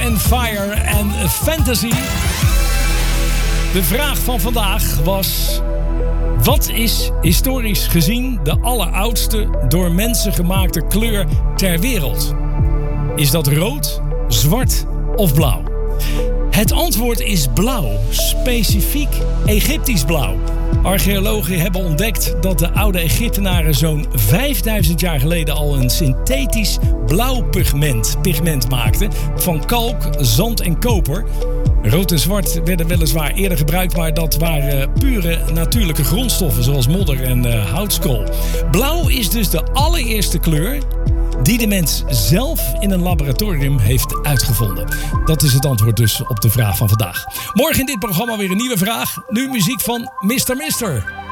and Fire en Fantasy. De vraag van vandaag was: wat is historisch gezien de alleroudste door mensen gemaakte kleur ter wereld? Is dat rood, zwart of blauw? Het antwoord is blauw, specifiek Egyptisch blauw. Archeologen hebben ontdekt dat de oude Egyptenaren zo'n 5000 jaar geleden al een synthetisch blauw pigment maakten van kalk, zand en koper. Rood en zwart werden weliswaar eerder gebruikt, maar dat waren pure natuurlijke grondstoffen zoals modder en houtskool. Blauw is dus de allereerste kleur die de mens zelf in een laboratorium heeft uitgevonden. Dat is het antwoord dus op de vraag van vandaag. Morgen in dit programma weer een nieuwe vraag. Nu muziek van Mr. Mister.